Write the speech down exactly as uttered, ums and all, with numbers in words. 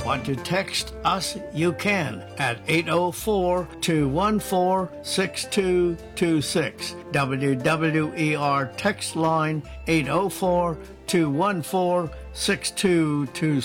Want to text us? You can at eight oh four, two one four, six two two six. W W E R text line eight oh four, two one four, six two two